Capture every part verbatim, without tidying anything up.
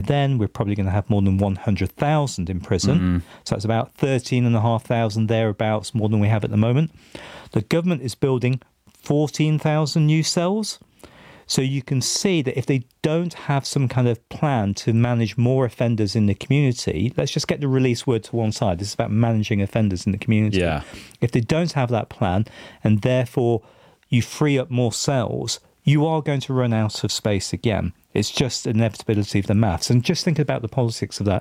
then, we're probably going to have more than one hundred thousand in prison. Mm-hmm. So that's about thirteen and a half thousand thereabouts, more than we have at the moment. The government is building fourteen thousand new cells. So you can see that if they don't have some kind of plan to manage more offenders in the community, let's just get the release word to one side. This is about managing offenders in the community. Yeah. If they don't have that plan, and therefore you free up more cells, you are going to run out of space again. It's just inevitability of the maths. And just think about the politics of that.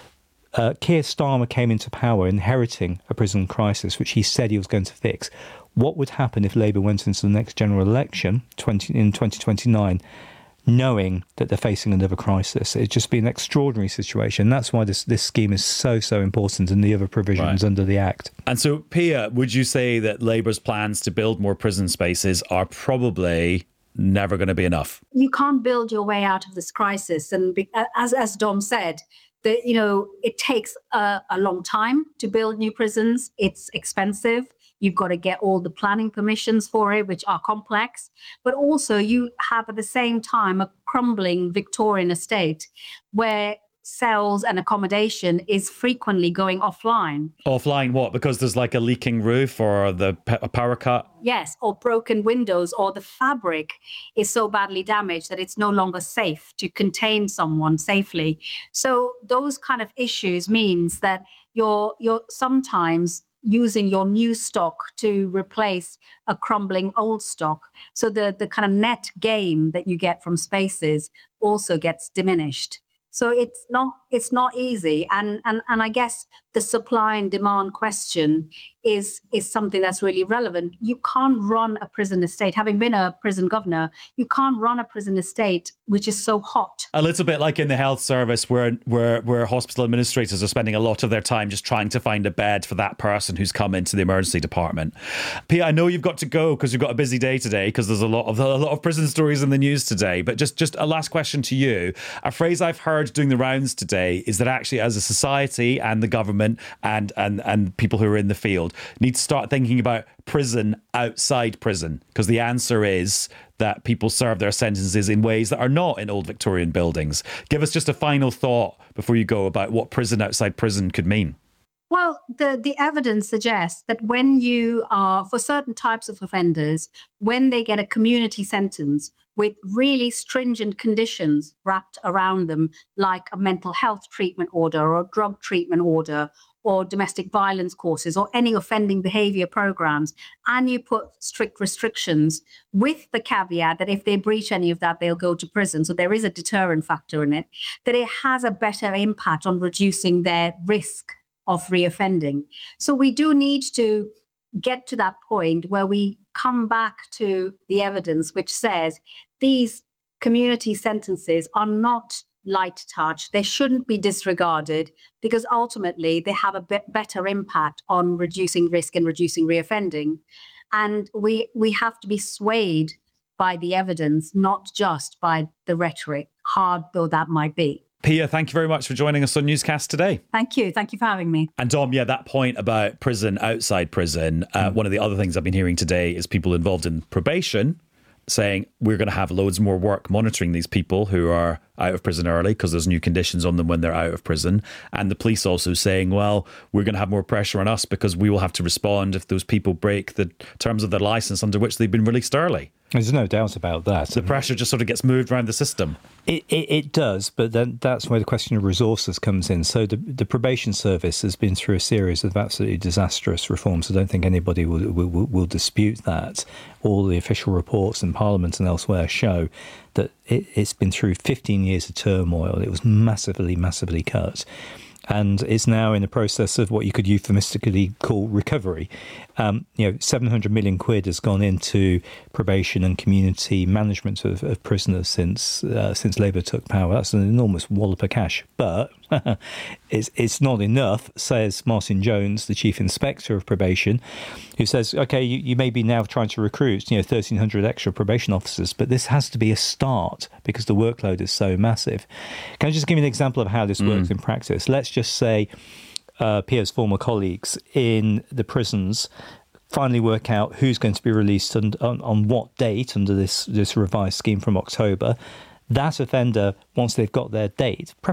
Uh, Keir Starmer came into power inheriting a prison crisis, which he said he was going to fix. What would happen if Labour went into the next general election twenty, in twenty twenty-nine, knowing that they're facing another crisis? It'd just be an extraordinary situation. That's why this, this scheme is so, so important, and the other provisions right. under the Act. And so, Pia, would you say that Labour's plans to build more prison spaces are probably never going to be enough? You can't build your way out of this crisis. And be, as, as Dom said, that, you know, it takes a, a long time to build new prisons. It's expensive. You've got to get all the planning permissions for it, which are complex. But also you have at the same time a crumbling Victorian estate where cells and accommodation is frequently going offline. Offline what? Because there's like a leaking roof or the p- a power cut? Yes, or broken windows, or the fabric is so badly damaged that it's no longer safe to contain someone safely. So those kind of issues means that you're you're sometimes using your new stock to replace a crumbling old stock. So the, the kind of net gain that you get from spaces also gets diminished. So it's not it's not easy. And, and and I guess the supply and demand question is is something that's really relevant. You can't run a prison estate. Having been a prison governor, you can't run a prison estate which is so hot. A little bit like in the health service where where where hospital administrators are spending a lot of their time just trying to find a bed for that person who's come into the emergency department. Pia, I know you've got to go because you've got a busy day today because there's a lot of a lot of prison stories in the news today. But just just a last question to you. A phrase I've heard doing the rounds today is that actually as a society and the government and and and people who are in the field need to start thinking about prison outside prison, because the answer is that people serve their sentences in ways that are not in old Victorian buildings. Give us just a final thought before you go about what prison outside prison could mean. Well, the, the evidence suggests that when you are, for certain types of offenders, when they get a community sentence with really stringent conditions wrapped around them, like a mental health treatment order or drug treatment order or domestic violence courses or any offending behavior programs, and you put strict restrictions with the caveat that if they breach any of that, they'll go to prison. So there is a deterrent factor in it, that it has a better impact on reducing their risk of reoffending. So we do need to get to that point where we come back to the evidence which says these community sentences are not light touch. They shouldn't be disregarded because ultimately they have a be- better impact on reducing risk and reducing reoffending. And we we have to be swayed by the evidence, not just by the rhetoric, hard though that might be. Pia, thank you very much for joining us on Newscast today. Thank you. Thank you for having me. And Dom, yeah, that point about prison outside prison, uh, mm. one of the other things I've been hearing today is people involved in probation saying we're going to have loads more work monitoring these people who are out of prison early because there's new conditions on them when they're out of prison. And the police also saying, well, we're going to have more pressure on us because we will have to respond if those people break the terms of their licence under which they've been released early. There's no doubt about that. The pressure just sort of gets moved around the system. It, it, it does, but then that's where the question of resources comes in. So the, the probation service has been through a series of absolutely disastrous reforms. I don't think anybody will, will, will dispute that. All the official reports in Parliament and elsewhere show that it, it's been through fifteen years of turmoil. It was massively, massively cut. And is now in the process of what you could euphemistically call recovery. Um, you know, seven hundred million quid has gone into probation and community management of, of prisoners since uh, since Labour took power. That's an enormous wallop of cash. But it's, it's not enough, says Martin Jones, the chief inspector of probation, who says, OK, you, you may be now trying to recruit, you know, thirteen hundred extra probation officers, but this has to be a start because the workload is so massive. Can I just give you an example of how this mm. works in practice? Let's just say uh, Pia's former colleagues in the prisons finally work out who's going to be released and on, on what date under this, this revised scheme from October. That offender, once they've got their date, pre-